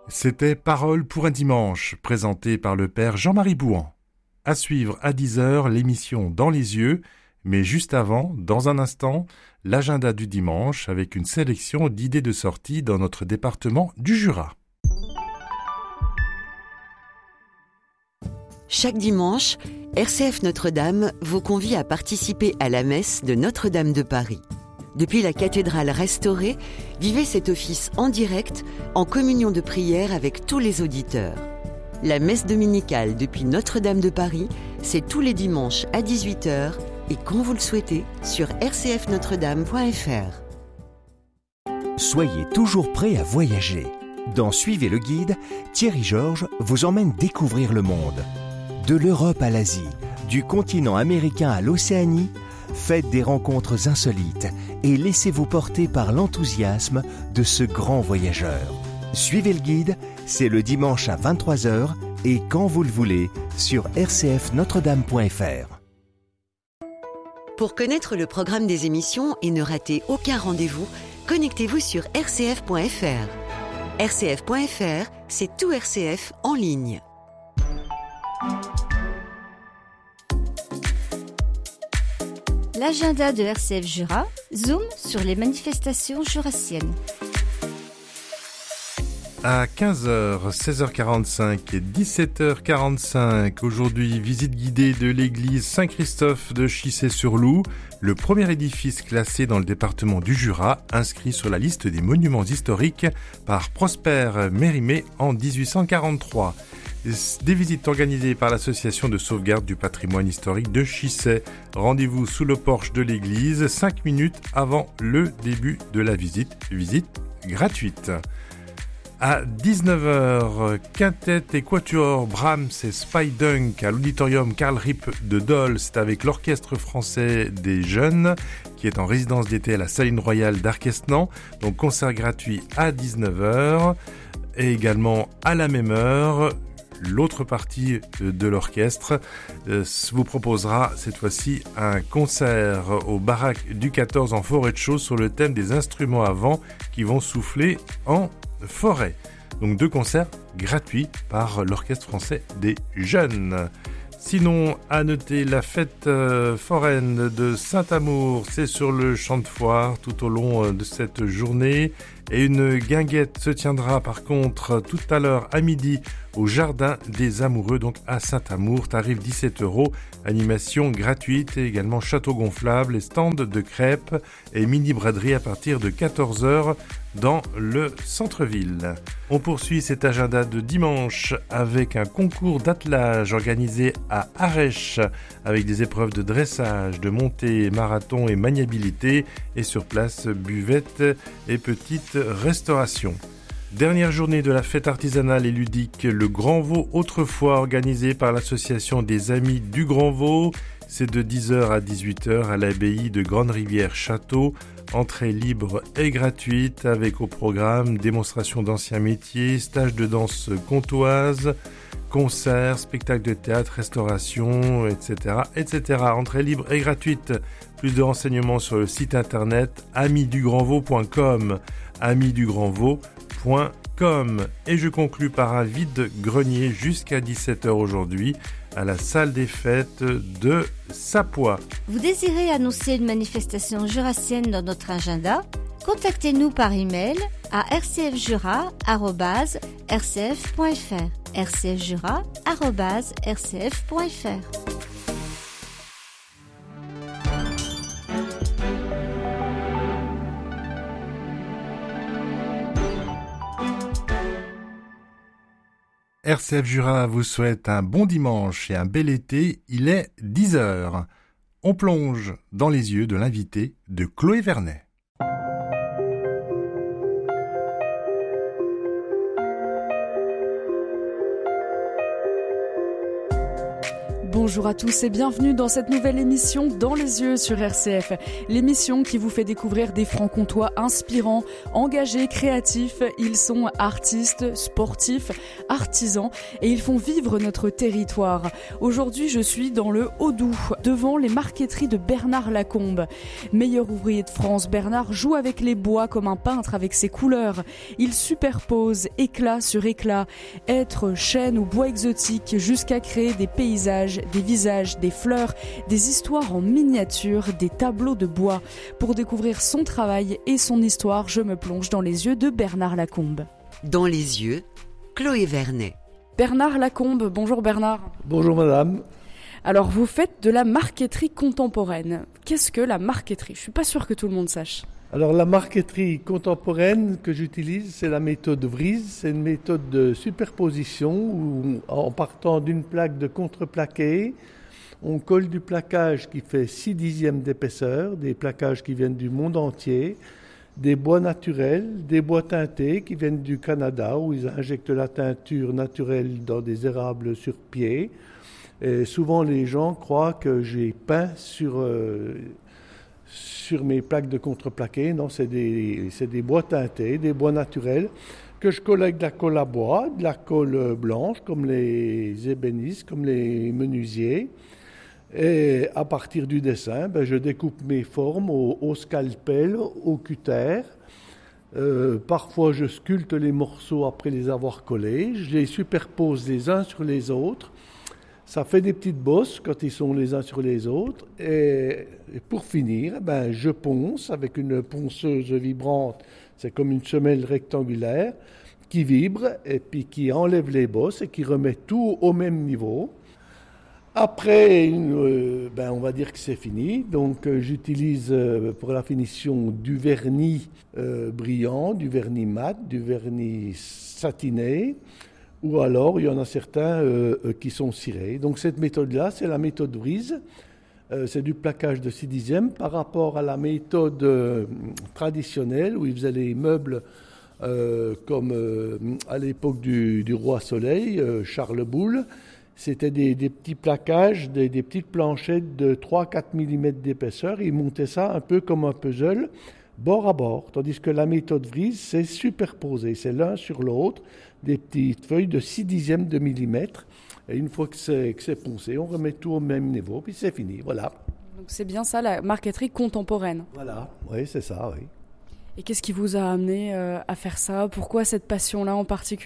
C'était Parole pour un dimanche, présenté par le père Jean-Marie Bouhan. À suivre à 10h l'émission Dans les yeux, mais juste avant, dans un instant, l'agenda du dimanche avec une sélection d'idées de sortie dans notre département du Jura. Chaque dimanche, RCF Notre-Dame vous convie à participer à la messe de Notre-Dame de Paris. Depuis la cathédrale restaurée, vivez cet office en direct, en communion de prière avec tous les auditeurs. La messe dominicale depuis Notre-Dame de Paris, c'est tous les dimanches à 18h et quand vous le souhaitez sur rcfnotredame.fr. Soyez toujours prêts à voyager. Dans Suivez le guide, Thierry Georges vous emmène découvrir le monde. De l'Europe à l'Asie, du continent américain à l'Océanie, faites des rencontres insolites et laissez-vous porter par l'enthousiasme de ce grand voyageur. Suivez le guide, c'est le dimanche à 23h et quand vous le voulez sur rcfnotredame.fr. Pour connaître le programme des émissions et ne rater aucun rendez-vous, connectez-vous sur rcf.fr. rcf.fr, c'est tout RCF en ligne. L'agenda de RCF Jura, zoom sur les manifestations jurassiennes. À 15h, 16h45 et 17h45, aujourd'hui, visite guidée de l'église Saint-Christophe de Chissey-sur-Loup, le premier édifice classé dans le département du Jura, inscrit sur la liste des monuments historiques par Prosper Mérimée en 1843. Des visites organisées par l'association de sauvegarde du patrimoine historique de Chissey. Rendez-vous sous le porche de l'église 5 minutes avant le début de la visite. Visite gratuite. À 19h, quintet et quatuor Brahms et Spydunk à l'auditorium Karl Ripp de Dole. C'est avec l'Orchestre français des jeunes qui est en résidence d'été à la Saline Royale d'Arquesnan. Donc concert gratuit à 19h et également à la même heure. L'autre partie de l'orchestre vous proposera cette fois-ci un concert au Baraque du 14 en forêt de Chaux sur le thème des instruments à vent qui vont souffler en forêt. Donc 2 concerts gratuits par l'Orchestre français des jeunes. Sinon, à noter la fête foraine de Saint-Amour, c'est sur le champ de foire tout au long de cette journée. Et une guinguette se tiendra par contre tout à l'heure à midi au Jardin des Amoureux, donc à Saint-Amour, tarif 17€, animation gratuite et également château gonflable et stand de crêpes et mini-braderie à partir de 14h dans le centre-ville. On poursuit cet agenda de dimanche avec un concours d'attelage organisé à Arèche avec des épreuves de dressage, de montée, marathon et maniabilité et sur place buvette et petite restauration. Dernière journée de la fête artisanale et ludique, le Grand Vaux autrefois organisé par l'association des Amis du Grand Vaux. C'est de 10h à 18h à l'abbaye de Grande-Rivière-Château. Entrée libre et gratuite avec au programme démonstration d'anciens métiers, stage de danse comtoise, concerts, spectacles de théâtre, restauration, etc., etc. Entrée libre et gratuite. Plus de renseignements sur le site internet amisdugrandvaux.com. amisdugrandvaux.com. Et je conclus par un vide-grenier jusqu'à 17h aujourd'hui à la salle des fêtes de Sapois. Vous désirez annoncer une manifestation jurassienne dans notre agenda? Contactez-nous par email à rcfjura@rcf.fr. rcfjura@rcf.fr. RCF Jura vous souhaite un bon dimanche et un bel été. Il est 10h. On plonge dans les yeux de l'invité de Chloé Vernet. Bonjour à tous et bienvenue dans cette nouvelle émission Dans les yeux sur RCF. L'émission qui vous fait découvrir des francs-comtois inspirants, engagés, créatifs. Ils sont artistes, sportifs, artisans et ils font vivre notre territoire. Aujourd'hui, je suis dans le Haut-Doubs, devant les marqueteries de Bernard Lacombe. Meilleur ouvrier de France, Bernard joue avec les bois comme un peintre avec ses couleurs. Il superpose éclat sur éclat, hêtre, chêne ou bois exotique jusqu'à créer des paysages, des visages, des fleurs, des histoires en miniature, des tableaux de bois. Pour découvrir son travail et son histoire, je me plonge dans les yeux de Bernard Lacombe. Dans les yeux, Chloé Vernet. Bernard Lacombe, bonjour Bernard. Bonjour madame. Alors vous faites de la marqueterie contemporaine. Qu'est-ce que la marqueterie ? Je suis pas sûre que tout le monde sache. Alors la marqueterie contemporaine que j'utilise, c'est la méthode Vries. C'est une méthode de superposition où, en partant d'une plaque de contreplaqué, on colle du plaquage qui fait 6/10 d'épaisseur, des plaquages qui viennent du monde entier, des bois naturels, des bois teintés qui viennent du Canada où ils injectent la teinture naturelle dans des érables sur pied. Et souvent les gens croient que j'ai peint sur mes plaques de contreplaqué. Non, c'est des bois teintés, des bois naturels que je colle avec de la colle à bois, de la colle blanche comme les ébénistes, comme les menuisiers. Et à partir du dessin, je découpe mes formes au scalpel, au cutter. Parfois, je sculpte les morceaux après les avoir collés. Je les superpose les uns sur les autres. Ça fait des petites bosses quand ils sont les uns sur les autres. Et pour finir, je ponce avec une ponceuse vibrante. C'est comme une semelle rectangulaire qui vibre et puis qui enlève les bosses et qui remet tout au même niveau. Après, on va dire que c'est fini. Donc, j'utilise pour la finition du vernis brillant, du vernis mat, du vernis satiné. Ou alors, il y en a certains qui sont cirés. Donc, cette méthode-là, c'est la méthode Vries. C'est du plaquage de 6/10 par rapport à la méthode traditionnelle où ils faisaient les meubles comme à l'époque du roi Soleil, Charles Boulle. C'était des petits plaquages, des petites planchettes de 3-4 mm d'épaisseur. Ils montaient ça un peu comme un puzzle, bord à bord. Tandis que la méthode Vries, c'est superposé. C'est l'un sur l'autre, des petites feuilles de 6/10 de millimètre. Et une fois que c'est poncé, on remet tout au même niveau, puis c'est fini. Voilà. Donc c'est bien ça, la marqueterie contemporaine. Voilà, oui, c'est ça, oui. Et qu'est-ce qui vous a amené à faire ça ? Pourquoi cette passion-là en particulier ?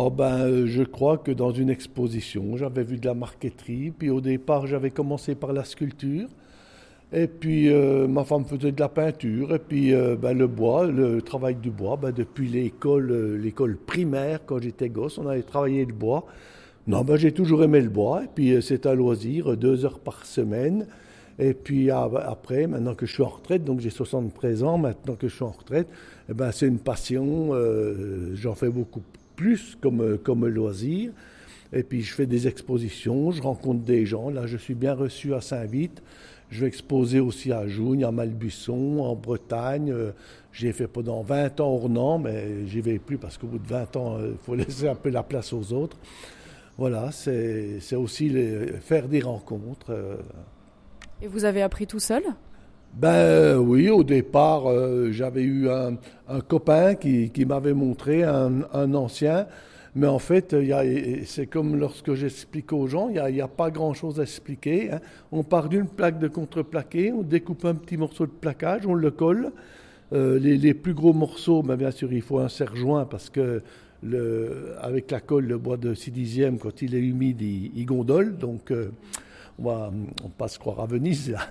Je crois que dans une exposition, j'avais vu de la marqueterie. Puis au départ, j'avais commencé par la sculpture. Et puis ma femme faisait de la peinture. Et puis le bois, le travail du bois, depuis l'école primaire, quand j'étais gosse, on avait travaillé le bois. Non, j'ai toujours aimé le bois. Et puis c'est un loisir, 2 heures par semaine. Et puis après, maintenant que je suis en retraite, donc j'ai 73 ans, maintenant que je suis en retraite, c'est une passion, j'en fais beaucoup plus comme loisir. Et puis je fais des expositions, je rencontre des gens. Là, je suis bien reçu à Saint-Vite. Je vais exposer aussi à Jougne, à Malbuisson, en Bretagne. J'ai fait pendant 20 ans Ornans, mais j'y vais plus parce qu'au bout de 20 ans, il faut laisser un peu la place aux autres. Voilà, c'est aussi faire des rencontres. Et vous avez appris tout seul ? Oui, au départ, j'avais eu un copain qui m'avait montré, un ancien. Mais en fait, c'est comme lorsque j'explique aux gens, il n'y a pas grand-chose à expliquer. Hein. On part d'une plaque de contreplaqué, on découpe un petit morceau de plaquage, on le colle. Les plus gros morceaux, bien sûr, il faut un serre-joint parce que avec la colle, le bois de 6/10, quand il est humide, il gondole. Donc, on va pas se croire à Venise, là.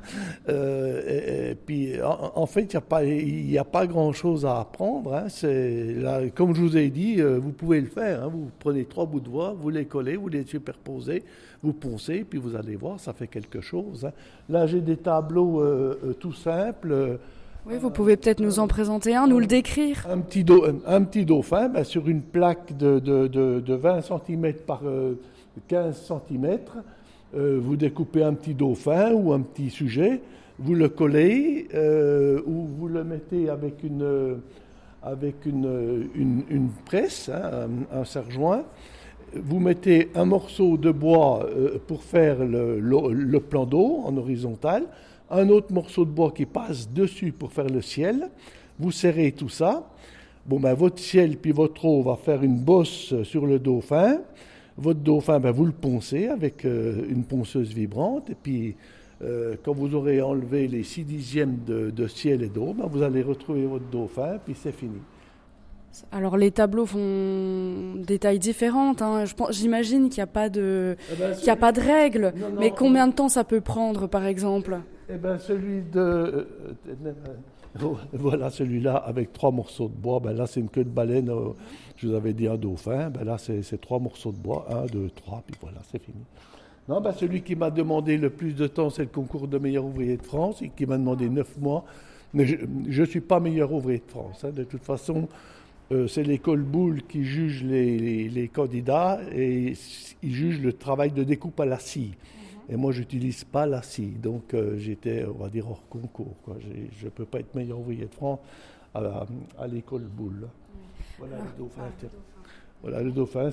Et puis, en fait, il n'y a pas grand-chose à apprendre. Hein. Là, comme je vous ai dit, vous pouvez le faire. Hein. Vous prenez 3 bouts de bois, vous les collez, vous les superposez, vous poncez, puis vous allez voir, ça fait quelque chose. Hein. Là, j'ai des tableaux tout simples. Oui, vous pouvez peut-être nous en présenter un, nous le décrire. Un petit dauphin sur une plaque de 20 cm par 15 cm. Vous découpez un petit dauphin ou un petit sujet, vous le collez ou vous le mettez avec une presse, hein, un serre-joint. vous mettez un morceau de bois pour faire le plan d'eau en horizontal, un autre morceau de bois qui passe dessus pour faire le ciel. Vous serrez tout ça. Votre ciel puis votre eau va faire une bosse sur le dauphin. Votre dauphin, vous le poncez avec une ponceuse vibrante. Et puis, quand vous aurez enlevé les 6/10 de ciel et d'eau, vous allez retrouver votre dauphin, puis c'est fini. Alors les tableaux font des tailles différentes. J'imagine qu'il n'y a pas de, qu'il y a pas de règles. Non, mais combien de temps ça peut prendre, par exemple ? Celui de... Voilà, celui-là, avec 3 morceaux de bois. Là, c'est une queue de baleine. Je vous avais dit un dauphin. Là, c'est 3 morceaux de bois. 1, 2, 3, puis voilà, c'est fini. Non, celui qui m'a demandé le plus de temps, c'est le concours de meilleur ouvrier de France, et qui m'a demandé 9 mois. Mais je ne suis pas meilleur ouvrier de France. De toute façon, c'est l'école Boulle qui juge les candidats, et ils jugent le travail de découpe à la scie. Et moi, je n'utilise pas la scie. Donc, j'étais, on va dire, hors concours. Je ne peux pas être meilleur ouvrier de France à l'école Boulle. Voilà le dauphin. Voilà, le dauphin,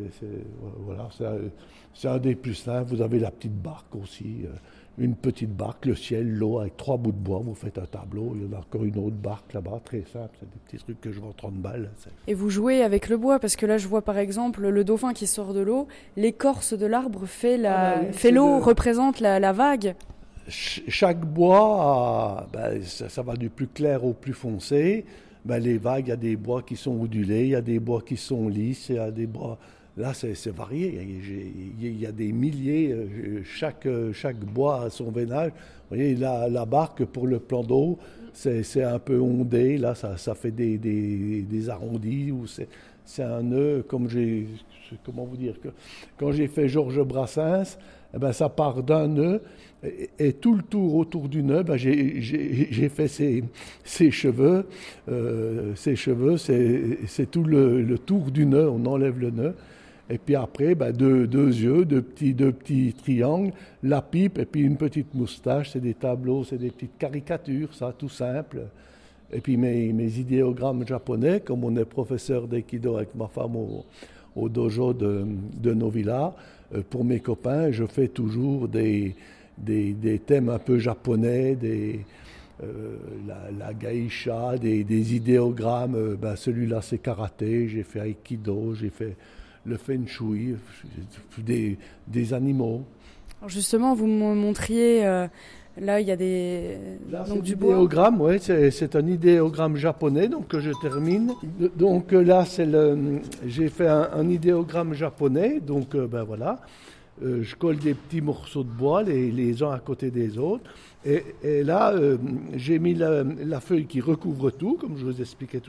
c'est un des plus simples. Vous avez la petite barque aussi. Une petite barque, le ciel, l'eau, avec 3 bouts de bois. Vous faites un tableau. Il y en a encore une autre barque là-bas, très simple. C'est des petits trucs que je vends 30 balles. Et vous jouez avec le bois, parce que là, je vois par exemple le dauphin qui sort de l'eau. L'écorce de l'arbre fait l'eau, représente la vague. Chaque bois, ça va du plus clair au plus foncé. Les vagues, il y a des bois qui sont ondulés, il y a des bois qui sont lisses, il y a des bois... Là, c'est varié. Il y a des milliers. Chaque bois a son veinage. Vous voyez, la barque pour le plan d'eau, c'est un peu ondé. Là, ça fait des arrondis. Ou c'est un nœud, comment vous dire, quand j'ai fait Georges Brassens, ça part d'un nœud. Et tout le tour autour du nœud, j'ai fait ses cheveux. Ses cheveux, c'est tout le tour du nœud. On enlève le nœud. Et puis après, deux yeux, deux petits triangles, la pipe et puis une petite moustache. C'est des tableaux, c'est des petites caricatures, ça, tout simple. Et puis mes idéogrammes japonais, comme on est professeur d'aïkido avec ma femme au dojo de Novilla, pour mes copains, je fais toujours des thèmes un peu japonais, la geisha, des idéogrammes. Celui-là, c'est karaté, j'ai fait aïkido, j'ai fait le feng shui, des animaux. Alors justement, vous me montriez, là il y a du bois. Idéogramme, oui, c'est un idéogramme japonais, donc que je termine. Donc là, j'ai fait un idéogramme japonais, donc voilà. Je colle des petits morceaux de bois, les uns à côté des autres. Et là, j'ai mis la feuille qui recouvre tout, comme je vous expliquais tout